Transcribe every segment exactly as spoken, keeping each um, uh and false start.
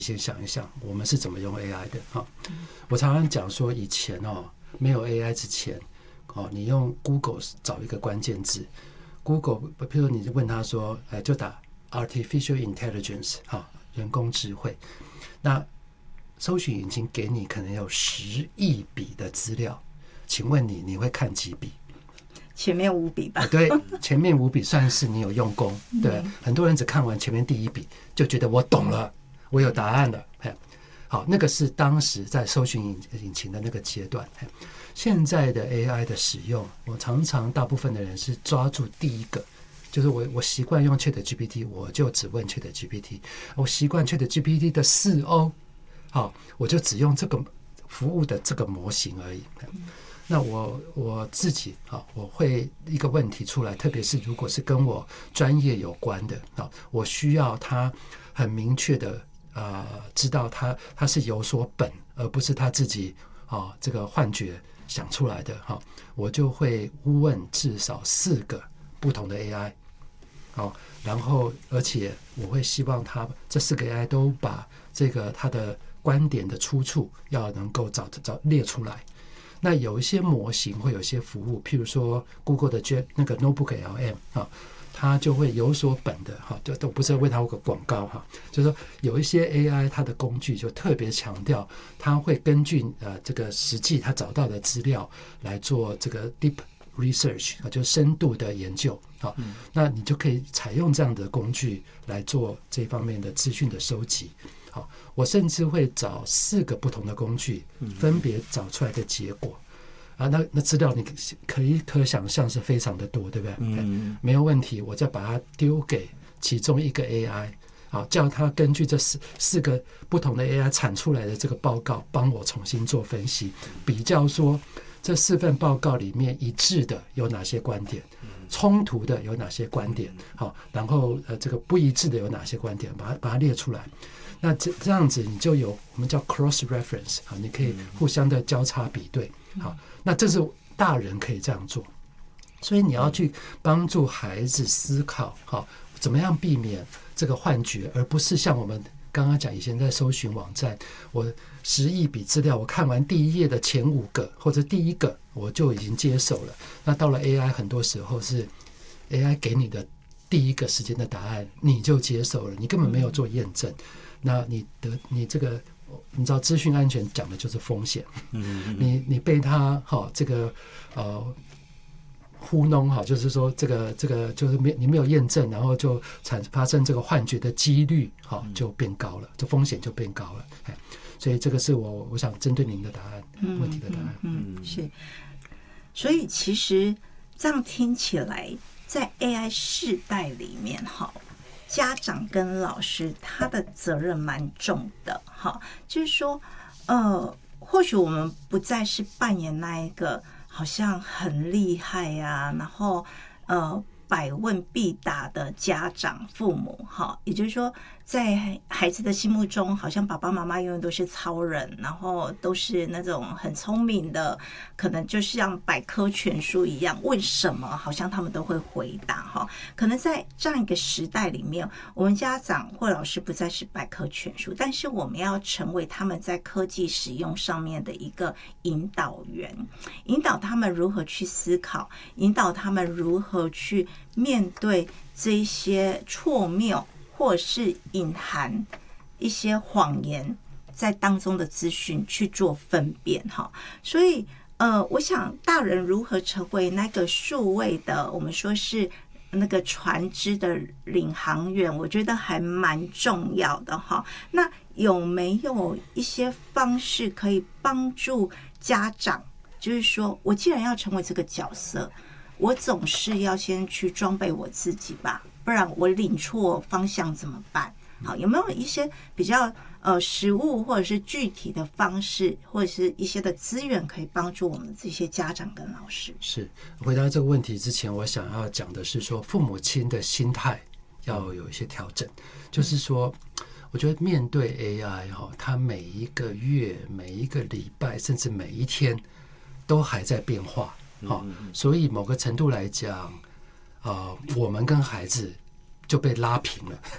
先想一想，我们是怎么用 A I 的哈。我常常讲说，以前哦，没有 A I 之前，哦，你用 Google 找一个关键字 ，Google， 比如你问他说，哎，就打 artificial intelligence 哈，人工智慧，那搜寻引擎给你可能有十亿笔的资料，请问你你会看几笔？ 前面五笔吧。 对，前面五笔算是你有用功。对，嗯、很多人只看完前面第一笔就觉得我懂了，我有答案了。好，那个是当时在搜寻引擎的那个阶段。现在的 A I 的使用，我常常大部分的人是抓住第一个，就是我我习惯用 ChatGPT， 我就只问 ChatGPT， 我习惯 ChatGPT 的四 O， 好，我就只用这个服务的这个模型而已。那我我自己啊，我会一个问题出来，特别是如果是跟我专业有关的啊，我需要他很明确的呃，知道他他是有所本，而不是他自己啊这个幻觉想出来的哈，我就会问至少四个不同的 A I， 好，然后而且我会希望他这四个 A I 都把这个他的观点的出处要能够找找列出来。那有一些模型会有一些服务，譬如说 Google 的那个 Notebook L M 啊，它就会有所本的哈，就都不是为它有个广告哈，就是说有一些 A I 它的工具就特别强调，它会根据呃这个实际它找到的资料来做这个 deep research 啊，就是深度的研究啊，嗯、那你就可以采用这样的工具来做这方面的资讯的收集。好，我甚至会找四个不同的工具，分别找出来的结果啊，那那资料你可以可想象是非常的多，对不对？嗯，没有问题，我再把它丢给其中一个 A I， 好，叫它根据这四四个不同的 A I 产出来的这个报告，帮我重新做分析，比较说这四份报告里面一致的有哪些观点，冲突的有哪些观点，好，然后呃这个不一致的有哪些观点，把它把它列出来。那这这样子你就有我们叫 cross reference， 好，你可以互相的交叉比对，好，那这是大人可以这样做，所以你要去帮助孩子思考，好，怎么样避免这个幻觉，而不是像我们刚刚讲以前在搜寻网站，我十亿笔资料，我看完第一页的前五个或者第一个我就已经接受了，那到了 A I 很多时候是 A I 给你的第一个时间的答案你就接受了，你根本没有做验证。那你的你这个你知道资讯安全讲的就是风险，嗯、你你被他哈、哦、这个呃糊弄哈，就是说这个这个就是没你没有验证，然后就产发生这个幻觉的几率哈、哦、就变高了，这风险就变高了。所以这个是我我想针对您的答案，嗯、问题的答案。 嗯，嗯是。所以其实这样听起来，在 A I 世代里面哈。家长跟老师他的责任蛮重的哈，就是说，呃，或许我们不再是扮演那一个好像很厉害呀、啊，然后呃百问必答的家长父母哈，也就是说，在孩子的心目中，好像爸爸妈妈永远都是超人，然后都是那种很聪明的，可能就像百科全书一样，问什么好像他们都会回答哈。可能在这样一个时代里面，我们家长或老师不再是百科全书，但是我们要成为他们在科技使用上面的一个引导员，引导他们如何去思考，引导他们如何去面对这些错谬或是隐含一些谎言在当中的资讯去做分辨哈。所以呃，我想大人如何成为那个数位的，我们说是那个船只的领航员，我觉得还蛮重要的哈。那有没有一些方式可以帮助家长，就是说我既然要成为这个角色，我总是要先去装备我自己吧，不然我领错方向怎么办？好，有没有一些比较呃实务或者是具体的方式，或者是一些的资源可以帮助我们这些家长跟老师？ 是回答这个问题之前，我想要讲的是说，父母亲的心态要有一些调整，就是说，我觉得面对 A I 哈，它每一个月、每一个礼拜，甚至每一天都还在变化。好，所以某个程度来讲，呃，我们跟孩子就被拉平了，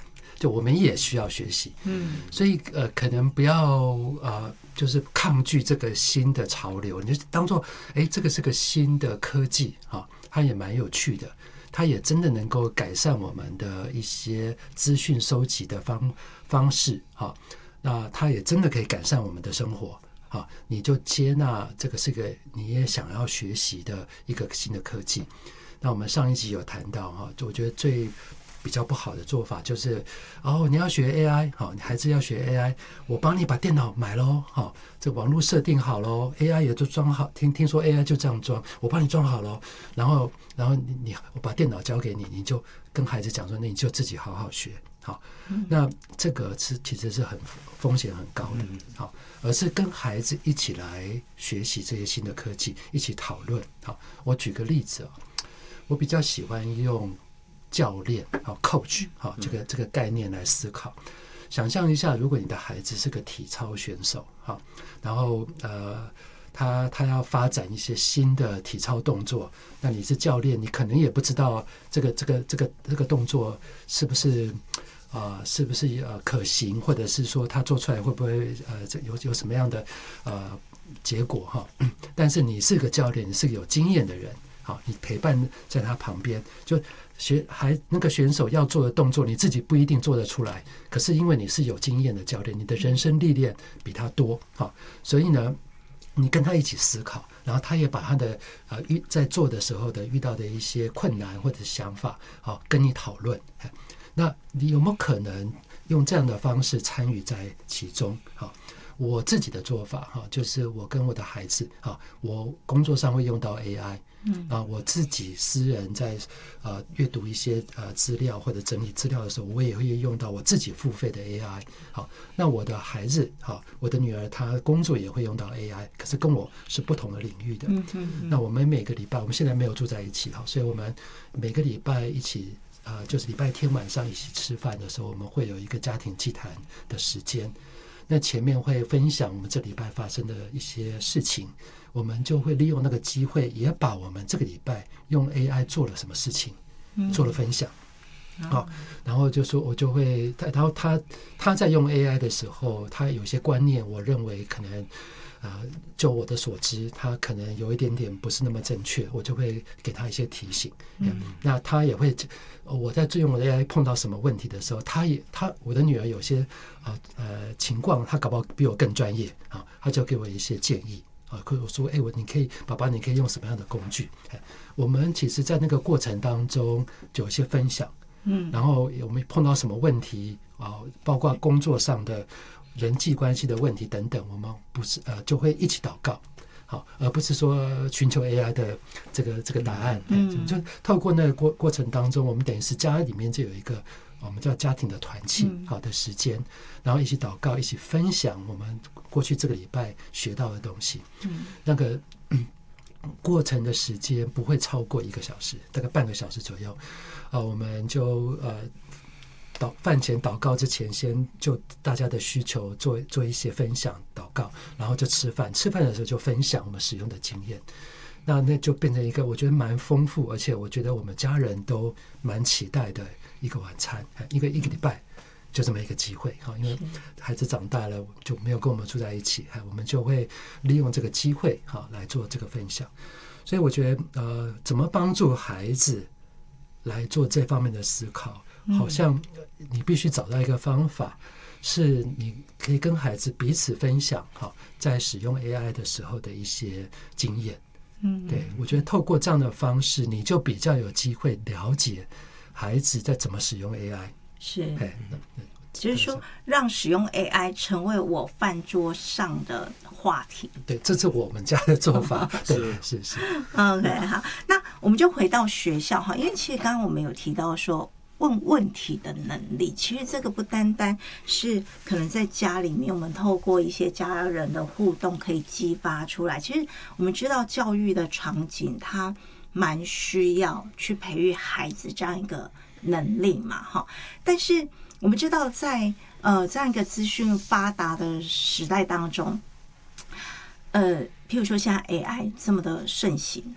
就我们也需要学习。 嗯， 所以呃，可能不要呃，就是抗拒这个新的潮流，你就当做哎，这个是个新的科技啊，它也蛮有趣的。它也真的能够改善我们的一些资讯收集的方方式，哈，那它也真的可以改善我们的生活，哈，你就接纳这个是个你也想要学习的一个新的科技。那我们上一集有谈到哈，我觉得最比较不好的做法就是，哦，你要学 A I， 好，你孩子要学 A I， 我帮你把电脑买咯，好，这网络设定好咯， A I 也都装好，听听说 A I 就这样装，我帮你装好咯，然后然后你你我把电脑交给你，你就跟孩子讲说，那你就自己好好学，好，那这个是其实是很风险很高的，好，而是跟孩子一起来学习这些新的科技，一起讨论。好，我举个例子啊，我比较喜欢用教练好 coach 好这个这个概念来思考。想象一下，如果你的孩子是个体操选手，好，然后呃，他他要发展一些新的体操动作，那你是教练，你可能也不知道这个这个这个这个动作是不是啊、呃，是不是呃可行，或者是说他做出来会不会呃这有有什么样的呃结果哈？但是你是个教练，你是个有经验的人，好，你陪伴在他旁边，就学还那个选手要做的动作，你自己不一定做得出来，可是因为你是有经验的教练，你的人生历练比他多，好，所以呢，你跟他一起思考，然后他也把他的呃遇在做的时候的遇到的一些困难或者想法，好，跟你讨论。那你有没有可能用这样的方式参与在其中？好，我自己的做法哈，就是我跟我的孩子啊，我工作上会用到 A I。嗯啊，我自己私人在呃阅读一些呃资料或者整理资料的时候，我也会用到我自己付费的 A I。好，那我的孩子，好，我的女儿她工作也会用到 A I， 可是跟我是不同的领域的。嗯嗯嗯。那我们每个礼拜，我们现在没有住在一起，好，所以我们每个礼拜一起，呃，就是礼拜天晚上一起吃饭的时候，我们会有一个家庭祭坛的时间。那前面会分享我们这礼拜发生的一些事情，我们就会利用那个机会，也把我们这个礼拜用 A I 做了什么事情做了分享。好，然后就说我就会，然后他他在用 A I 的时候，他有些观念，我认为可能呃，就我的所知，他可能有一点点不是那么正确，我就会给他一些提醒。嗯，那他也会，我在用 A I 碰到什么问题的时候，他也他我的女儿有些呃呃情况，她搞不好比我更专业啊，他就给我一些建议啊，跟我说，哎，我你可以，爸爸，你可以用什么样的工具？我们其实，在那个过程当中就有一些分享。嗯，然后我们碰到什么问题啊，包括工作上的人际关系的问题等等，我们不是呃就会一起祷告，好，而不是说寻求 A I 的这个这个答案。嗯，就透过那个过过程当中，我们等于是家里面就有一个我们叫家庭的团契好的时间，然后一起祷告，一起分享我们过去这个礼拜学到的东西。嗯，那个。嗯过程的时间不会超过一个小时，大概半个小时左右。呃，我们就呃祷饭前祷告之前，先就大家的需求做做一些分享祷告，然后就吃饭。吃饭的时候就分享我们使用的经验。那那就变成一个我觉得蛮丰富，而且我觉得我们家人都蛮期待的一个晚餐，一个一个礼拜。就这么一个机会，因为孩子长大了就没有跟我们住在一起，我们就会利用这个机会来做这个分享。所以我觉得呃，怎么帮助孩子来做这方面的思考，好像你必须找到一个方法，是你可以跟孩子彼此分享在使用 A I 的时候的一些经验。嗯，对，我觉得透过这样的方式，你就比较有机会了解孩子在怎么使用 A I。 是，就是说让使用 A I 成为我饭桌上的话题。 对，这是我们家的做法。是是是。 OK， 好，那我们就回到学校哈，因为其实刚刚我们有提到说问问题的能力，其实这个不单单是可能在家里面，我们透过一些家人的互动可以激发出来。其实我们知道教育的场景，它蛮需要去培育孩子这样一个能力嘛，哈，但是我们知道在呃这样一个资讯发达的时代当中，呃，譬如说现在 A I 这么的盛行，哈，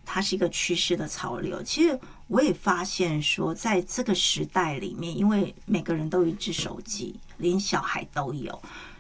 它是一个趋势的潮流。其实我也发现说，在这个时代里面，因为每个人都有一只手机，连小孩都有，